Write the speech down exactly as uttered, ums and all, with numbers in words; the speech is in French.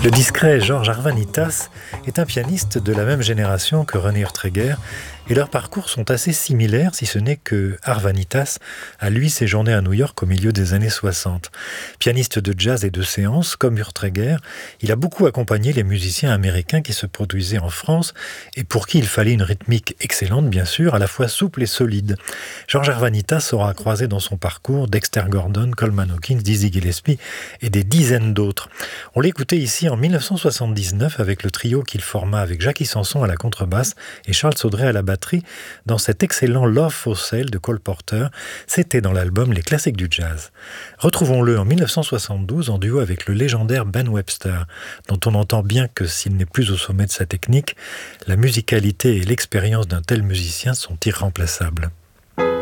Le discret Georges Arvanitas est un pianiste de la même génération que René Urtreger et leurs parcours sont assez similaires, si ce n'est que Arvanitas a lui séjourné à New York au milieu des années soixante. Pianiste de jazz et de séance, comme Urtreger, il a beaucoup accompagné les musiciens américains qui se produisaient en France et pour qui il fallait une rythmique excellente, bien sûr, à la fois souple et solide. Georges Arvanitas aura croisé dans son parcours Dexter Gordon, Coleman Hawkins, Dizzy Gillespie et des dizaines d'autres. On l'écoutait ici en dix-neuf cent soixante-dix-neuf avec le trio qu'il forma avec Jackie Sanson à la contrebasse et Charles Saudray à la batterie dans cet excellent Love for Sale de Cole Porter. C'était dans l'album Les Classiques du Jazz. Retrouvons-le en dix-neuf cent soixante-douze en duo avec le légendaire Ben Webster, dont on entend bien que s'il n'est plus au sommet de sa technique, la musicalité et l'expérience d'un tel musicien sont irremplaçables.